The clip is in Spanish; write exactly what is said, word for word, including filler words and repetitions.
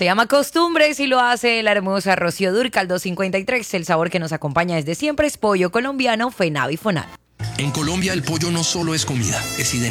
Se llama Costumbres y lo hace la hermosa Rocío Dúrcal dos cincuenta y tres. El sabor que nos acompaña desde siempre es pollo colombiano Fenavi Fonal. En Colombia el pollo no solo es comida, es identidad.